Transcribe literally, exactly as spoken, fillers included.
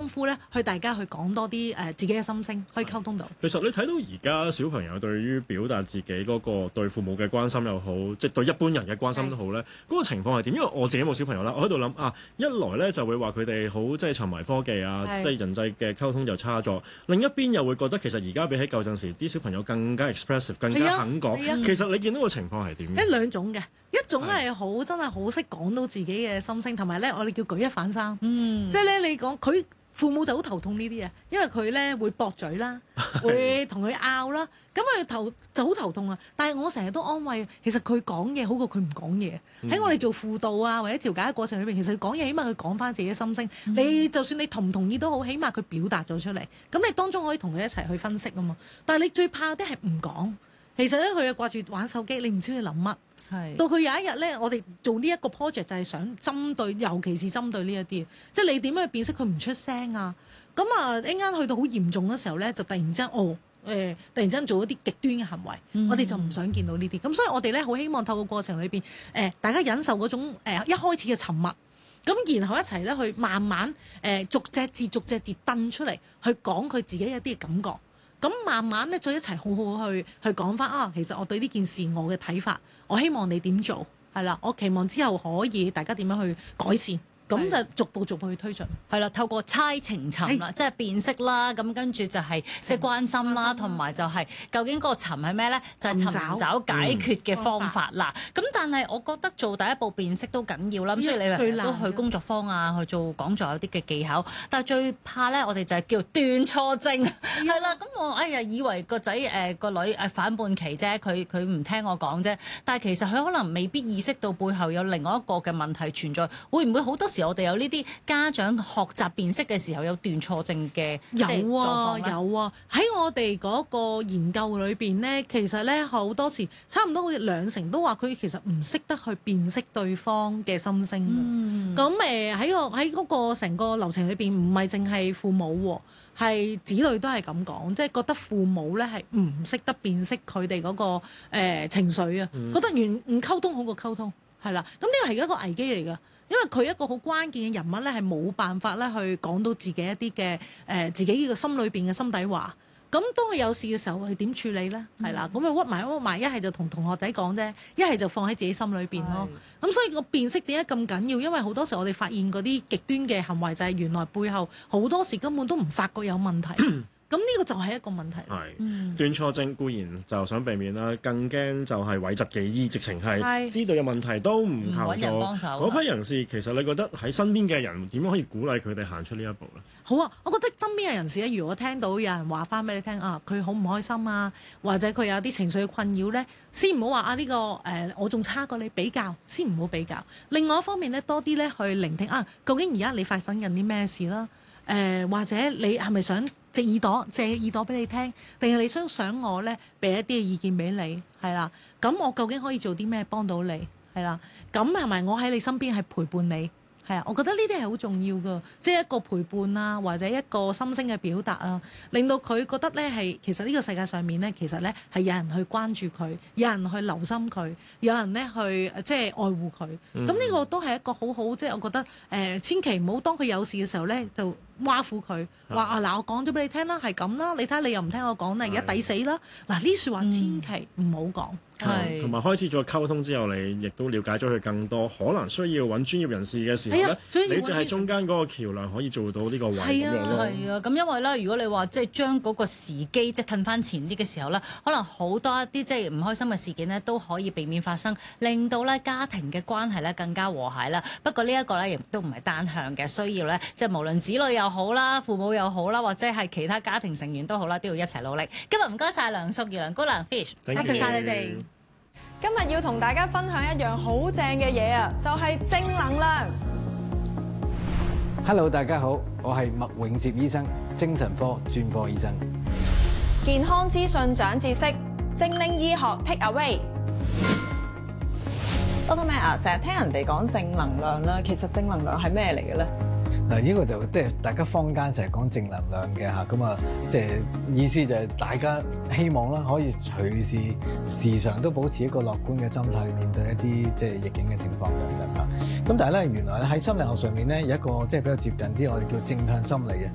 夫咧，去大家去講多啲誒、呃、自己嘅心聲，可以溝通到。 其實你睇到而家小朋友對於表達自己嗰個對父母嘅關心又好，即係對一般人嘅關心都好咧，嗰個情況係點？因為我自己冇小朋友啦，我喺度諗啊，一來咧就會話佢哋好即係沉迷科技啊，即係人際嘅溝通又差咗；另一邊又會覺得其實而家比起舊陣時，啲小朋友更加 expressive， 更加肯講。 啊啊、 其實你見到個情況係點？ 一兩種嘅，一種係好真係好識講到自己嘅心聲，同埋咧我哋叫舉一反三。嗯，即係咧你講佢。父母就好頭痛呢啲嘢，因為佢咧會駁嘴啦，會同佢拗啦，咁佢頭就好頭痛啊！但係我成日都安慰，其實佢講嘢好過佢唔講嘢。喺、嗯、我哋做輔導啊或者調解嘅過程裏邊，其實佢講嘢起碼佢講翻自己嘅心聲。嗯、你就算你同唔同意都好，起碼佢表達咗出嚟。咁你當中可以同佢一齊去分析啊嘛。但係你最怕啲係唔講。其實咧佢又掛住玩手機，你唔知佢諗乜。是到佢有一日咧，我哋做呢一個 project 就係想針對，尤其是針對呢一啲，即係你點樣去辨識佢唔出聲啊？咁啊，一陣去到好嚴重嘅時候咧，就突然之間哦，誒、呃，突然之間做一啲極端嘅行為，嗯、我哋就唔想見到呢啲。咁所以我哋咧好希望透過過程裏邊，誒、呃，大家忍受嗰種誒、呃、一開始嘅沉默，咁然後一齊咧去慢慢誒、呃、逐隻字逐隻字掟出嚟，去講佢自己一啲嘅感覺。咁慢慢咧，再一齊好好去去講翻啊！其實我對呢件事我嘅睇法，我希望你點做係啦。我期望之後可以大家點樣去改善。咁就逐步逐步去推進， 係啦，透過猜情尋啦，即係辨識啦，咁跟住就係即係關心啦，同埋就係究竟嗰個尋係咩咧？就係尋找解決嘅方法啦。咁但係我覺得做第一步辨識都緊要啦。咁所以你話成日都去工作坊啊，去做講座有啲嘅技巧，但係最怕咧，我哋就係叫斷錯症，係啦。咁我哎呀以為個仔誒個女誒反叛期啫，佢佢唔聽我講啫，但係其實佢可能未必意識到背後有另外一個嘅問題存在，會唔會好多時？我哋有呢啲家長學習辨識嘅時候有斷錯症嘅有啊有啊，喺我哋嗰個研究裏邊呢，其實呢好多時差唔多好似兩成都話佢其實唔識得去辨識對方嘅心聲嘅。咁誒喺個喺嗰個成個流程裏邊，唔係淨係父母喎，係子女都係咁講，即係覺得父母呢係唔識得辨識佢哋嗰個、呃、情緒啊，嗯、覺得原唔溝通好過溝通係啦。咁呢個係一個危機嚟㗎。因為佢一個好關鍵嘅人物咧，係冇辦法咧去講到自己一啲嘅誒自己呢個心裏邊嘅心底話。咁當佢有事嘅時候，係點處理咧？係啦、嗯，咁啊屈埋屈埋，一係就同同學仔講啫，一係就放喺自己心裏邊咯。咁是所以個辨識點解咁緊要？因為好多時我哋發現嗰啲極端嘅行為，就係原來背後好多時根本都唔發覺有問題。咁呢個就係一個問題。係、嗯、 斷錯症固然就想避免啦，更驚就係諱疾忌醫，直情係知道有問題都唔求助。嗰批人士其實你覺得喺身邊嘅人點樣可以鼓勵佢哋行出呢一步咧？ 好啊，我覺得身邊嘅人士咧，如果聽到有人話翻俾你聽啊，佢好唔開心啊，或者佢有啲情緒嘅困擾咧，先唔好話啊呢、呢個誒、呃、我仲差過你比較，先唔好比較。另外一方面咧，多啲咧去聆聽啊，究竟而家你發生緊啲咩事啦？誒、呃、或者你係咪想借耳朵借耳朵俾你聽，定係你想想我咧俾一啲嘅意見俾你係啦？咁我究竟可以做啲咩幫到你係啦？咁係咪我喺你身邊係陪伴你係啊？我覺得呢啲係好重要㗎，即係一個陪伴啊，或者一個心聲嘅表達啊，令到佢覺得咧係其實呢個世界上面咧，其實咧係有人去關注佢，有人去留心佢，有人咧去即係愛護佢。咁呢、嗯、個都係一個好好，即係我覺得誒、呃，千祈唔好當佢有事嘅時候咧就挖苦佢，話啊嗱，我講咗俾你聽啦，係咁啦，你睇下你又唔聽我講啦，而家抵死啦！嗱，呢説話千祈唔好講。 係，同埋開始咗溝通之後，你亦都了解咗佢更多，可能需要揾專業人士嘅時候咧，你就係中間嗰個橋樑，可以做到呢個位咁樣咯。 係啊，咁因為咧，如果你話即係將嗰個時機即係褪翻前啲嘅時候咧，可能好多一啲即係唔開心嘅事件咧，都可以避免發生，令到咧家庭嘅關係咧更加和諧啦。不過呢一個咧亦都唔係單向嘅，需要咧即係無論子女又好啦、父母又好啦，或者係其他家庭成員都好啦，都要一齊努力。今日唔該晒梁淑儀、梁姑娘 Fish， 多謝晒你哋。 今日要同大家分享一樣好正嘅嘢啊，就係正能量。 Hello， 大家好，我係麥永接醫生，精神科專科醫生。 健康資訊長知識，精靈醫學 Take Away。Doctor Matt 啊，成日聽人哋講正能量啦，其實正能量係咩嚟嘅咧？ 嗱，呢個就即係大家坊間成日講正能量嘅嚇，咁啊，即係意思就係大家希望啦，可以隨時時常都保持一個樂觀嘅心態去面對一啲即係逆境嘅情況等等嚇。咁但係咧，原來喺心理學上面咧有一個即係比較接近啲，我哋叫正向心理嘅。